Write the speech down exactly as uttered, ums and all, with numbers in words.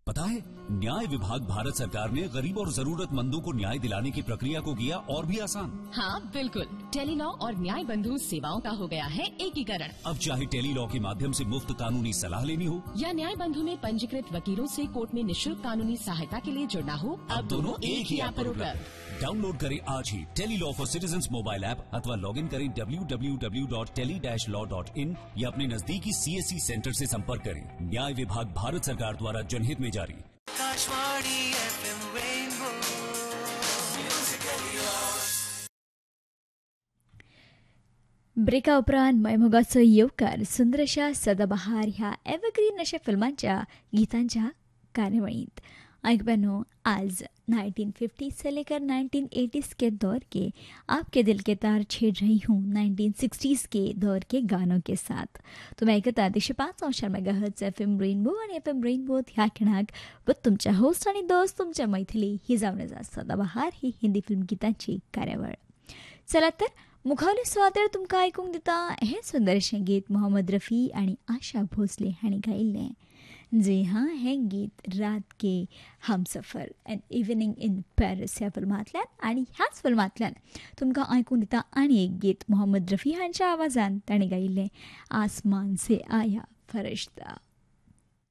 पता है, न्याय विभाग भारत सरकार ने गरीब और जरूरतमंदों को न्याय दिलाने की प्रक्रिया को किया और भी आसान। हाँ बिल्कुल, टेलीलॉ और न्याय बंधु सेवाओं का हो गया है एकीकरण। अब चाहे टेलीलॉ के माध्यम से मुफ्त कानूनी सलाह लेनी हो या न्याय बंधु में पंजीकृत वकीलों से कोर्ट में निशुल्क कानूनी सहायता के लिए जुड़ना हो, अब दोनों एक ही ऐप पर उपलब्ध। डाउनलोड करें आज ही Tele-Law for citizens mobile app अथवा लॉग इन करें W W W dot tele dash law dot in या अपने नजदीकी सीएससी सेंटर से संपर्क करें। न्याय विभाग भारत सरकार द्वारा जनहित में जारी। ब्रेका उपरांत मैमोगाचं येवकार सुंदर अशा सदाबहार ह्या एव्हरग्रीन अशा फिल्मांच्या गीतांच्या कार्यवळीत ऐकब्यानो आज नाइनटीन फिफ्टी से लेकर नाइनटीन एटीज़ के दौर के आपके दिल के तार छेड़ रही हूँ नाइनटीन सिक्सटीज़ के दौर के गानों के साथ। तुम्ही ऐकत आहात एकशे पाच अंश मेगाहर्ट्झ एफ एम रेनबो आणि एफ एम रेनबोत ह्या खिणाक व तुमच्या होस्ट आणि दोस्त तुमच्या मैथिली ही जावन आसा सदाबहार ही हिंदी फिल्म गीतांची कार्यावळ। चला तर मुखावली सुवातेर तुमकां आयकूंक दिता हें सुंदरशें गीत मोहम्मद रफी आणि आशा भोसले हांणी गायिल्लें। जी हाँ हें गीत रात के Humsafar an evening in Paris ह्या फिल्मांतल्यान आणि ह्याच फिल्मांतल्यान तुमकां आयकूंक दिता आनी एक गीत मोहम्मद रफी हांच्या आवाजान ताणें गायिल्लें आसमान से आया फरिश्ता।